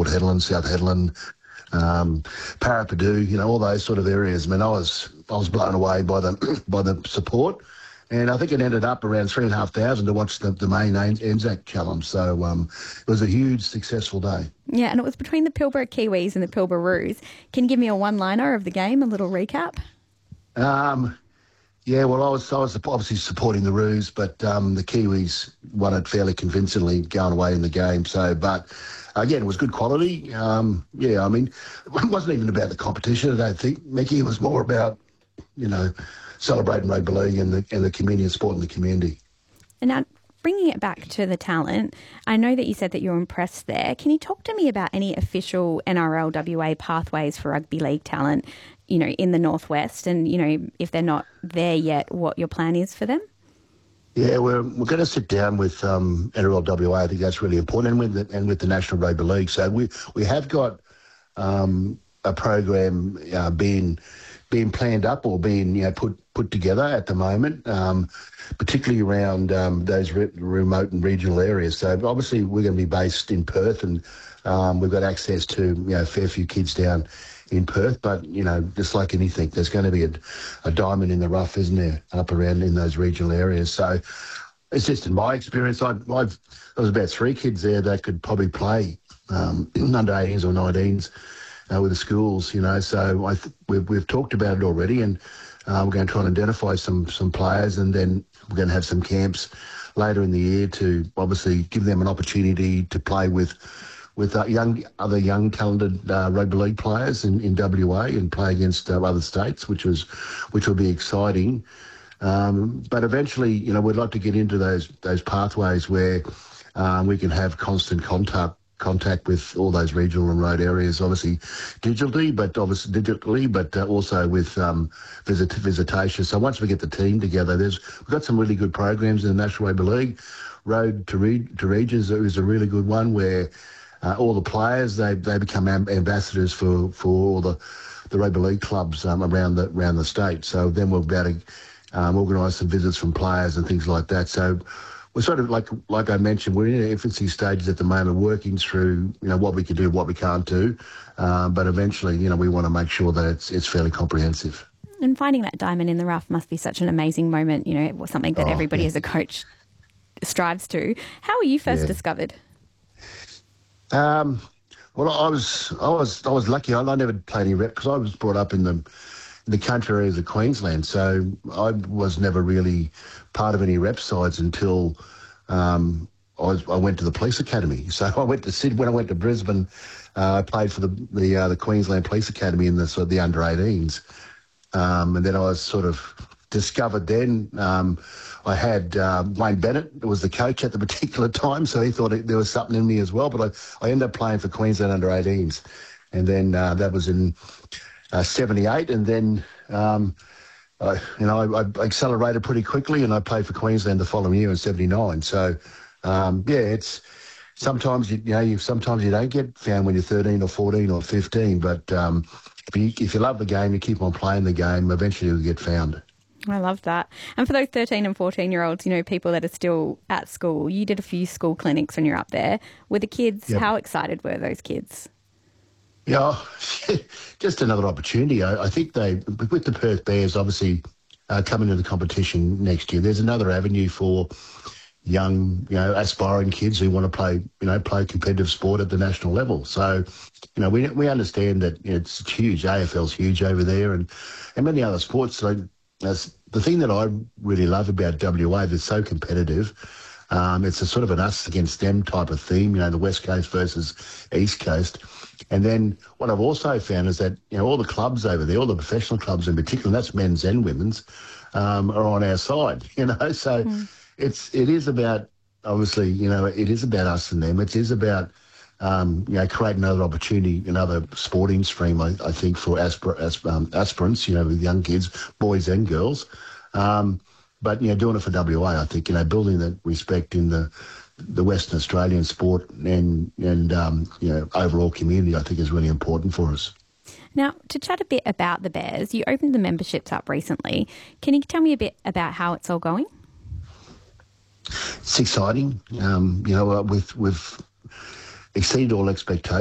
Port Hedland, South Hedland, Parapadu, all those sort of areas. I mean, I was blown away by the support. And I think it ended up around 3,500 to watch the main Anzac Challenge. So it was a huge, successful day. Yeah, and it was between the Pilbara Kiwis and the Pilbara Roos. Can you give me a one-liner of the game, a little recap? Yeah, well, I was obviously supporting the Roos, but the Kiwis won it fairly convincingly, going away in the game. So, but again, it was good quality. I mean, it wasn't even about the competition, I don't think, Mickey. It was more about, celebrating rugby league and the community and sport in the community. And now, bringing it back to the talent, I know that you said that you're impressed there. Can you talk to me about any official NRL WA pathways for rugby league talent, in the Northwest, and, if they're not there yet, what your plan is for them? Yeah, we're going to sit down with NRL WA. I think that's really important, and with the National Rugby League. So we have got a program being planned up or being put together at the moment, particularly around those remote and regional areas. So obviously we're going to be based in Perth, and we've got access to a fair few kids down in Perth. But just like anything, there's going to be a diamond in the rough, isn't there, up around in those regional areas. So it's just in my experience, there was about 3 kids there that could probably play under 18s or 19s. With the schools, so we've talked about it already, and we're going to try and identify some players, and then we're going to have some camps later in the year to obviously give them an opportunity to play with other young talented rugby league players in WA and play against other states, which will be exciting. But eventually, we'd like to get into those pathways where we can have constant contact with all those regional and road areas, obviously digitally, but also with visitation. So once we get the team together, we've got some really good programs in the National Rugby League. Road to Regions is a really good one where all the players they become ambassadors for all the rugby league clubs around the state. So then we'll be able to organise some visits from players and things like that. So we're sort of like I mentioned, we're in infancy stages at the moment, working through what we can do, what we can't do, but eventually we want to make sure that it's fairly comprehensive. And finding that diamond in the rough must be such an amazing moment. Something that everybody as a coach strives to. How were you first discovered? Well, I was lucky. I never played any rep because I was brought up in the country areas of Queensland, so I was never really part of any rep sides until I went to the police academy. So I went to Sydney. When I went to Brisbane, I played for the Queensland Police Academy in the under 18s, and then I was sort of discovered then. I had Wayne Bennett was the coach at the particular time, so he thought there was something in me as well. But I ended up playing for Queensland under 18s, and then that was in 78, and then I accelerated pretty quickly, and I played for Queensland the following year in 79. So it's sometimes you don't get found when you're 13 or 14 or 15, but if you love the game, you keep on playing the game, eventually you'll get found. I love that. And for those 13 and 14-year-olds, people that are still at school, you did a few school clinics when you're up there. Were the kids, How excited were those kids? Yeah, just another opportunity. I think with the Perth Bears obviously coming to the competition next year, there's another avenue for young, aspiring kids who want to play competitive sport at the national level. So, we understand that it's huge. AFL's huge over there, and many other sports. So, the thing that I really love about WA, they're so competitive. It's a sort of an us against them type of theme, the West Coast versus East Coast. And then what I've also found is that, all the clubs over there, all the professional clubs in particular, and that's men's and women's, are on our side, So it is about, obviously, it is about us and them. It is about, creating another opportunity, another sporting stream, I think, for aspirants, with young kids, boys and girls. But, doing it for WA, I think, building that respect in the Western Australian sport and overall community, I think, is really important for us. Now, to chat a bit about the Bears, you opened the memberships up recently. Can you tell me a bit about how it's all going? It's exciting. We've exceeded all expectations.